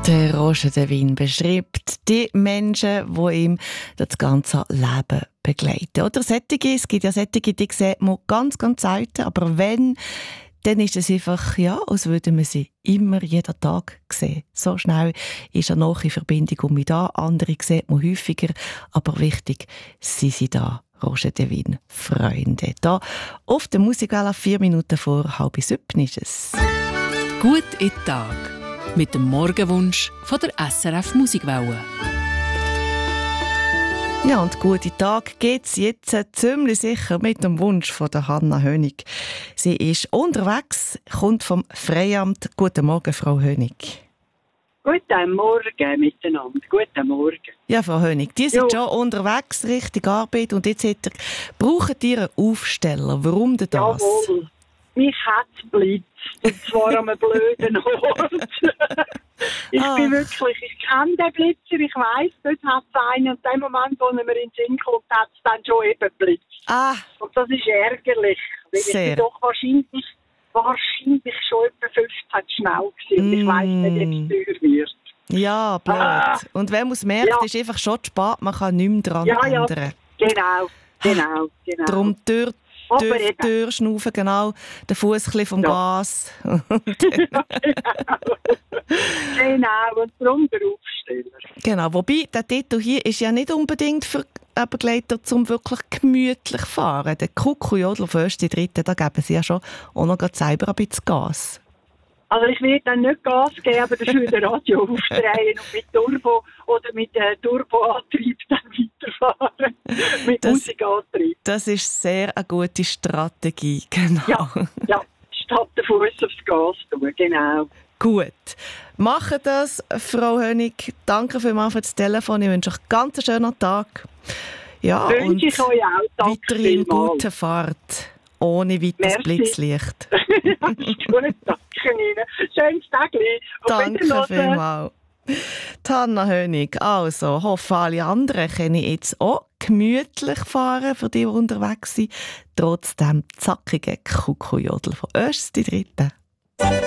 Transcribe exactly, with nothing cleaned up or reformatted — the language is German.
Der Roger de Win beschreibt die Menschen, die ihm das ganze Leben begleiten. Oder solche, es gibt ja solche, die sieht man ganz, ganz selten, aber wenn, dann ist es einfach, ja, als würde man sie immer, jeden Tag sehen. So schnell ist er noch in Verbindung mit da. Andere sieht man häufiger, aber wichtig, sie sind da. Roger de Win, Freunde. Da auf der Musikwelle vier Minuten vor halb sieben ist es. Gut in den Tag. Mit dem Morgenwunsch von der S R F Musikwelle. Ja, und guten Tag geht's jetzt ziemlich sicher mit dem Wunsch von der Hanna Hönig. Sie ist unterwegs, kommt vom Freiamt. Guten Morgen, Frau Hönig. Guten Morgen miteinander. Guten Morgen. Ja, Frau Hönig, die sind Jo. schon unterwegs, richtig Arbeit. Und jetzt hat er, braucht ihr einen Aufsteller? Warum denn das? Jawohl. Mich hat es blitzt. Und zwar an einem blöden Ort. ich Ah. bin wirklich, ich kenne den Blitzer, ich weiss, dort hat es einen. Und in dem Moment, wo er mir in den Sinn kommt, hat es dann schon eben blitzt. Ah, Und das ist ärgerlich. Weil Sehr. ich bin doch wahrscheinlich, wahrscheinlich schon etwa fünfzehn schnell gewesen. Und ich weiss nicht, ob es teuer wird. ja, blöd. Ah. Und wenn man es merkt, Ja. ist einfach schon zu spät, man kann nichts mehr dran Ja, ja. ändern. Genau, genau, genau. Darum Tür, Aber Tür, eben. Tür schnaufen, genau, den Fuß ein bisschen vom Ja. Gas. Genau, und darum der Aufsteller. Genau, wobei, der Titel hier ist ja nicht unbedingt für einen Begleiter zum wirklich gemütlich fahren. Der Kuckuckjodel auf erste Dritte, da geben sie ja schon auch noch grad selber ein bisschen Gas. Also ich werde dann nicht Gas geben, aber das würde Radio aufdrehen und mit Turbo oder mit äh, Turboantrieb dann weiterfahren. Mit Das- Musikantrieb. Das ist sehr eine gute Strategie, genau. Ja, ja, statt den Fuß aufs Gas tun, genau. Gut. Machen das, Frau Hönig. Danke vielmals für das Telefon. Ich wünsche euch ganz einen schönen Tag. Ja, Wünsche und ich euch auch. Danke weiterhin vielmals. gute Fahrt. Ohne weiteres Merci. Blitzlicht. Das ist gut, danke Ihnen. Schönes Tagli. Auf Danke Wiedersehen. vielmals. Die Hanna Hönig. Also, hoffe alle anderen können jetzt auch gemütlich fahren, für die, die unterwegs sind. Trotzdem zackige Kuckuckjodel von ersten Dritten.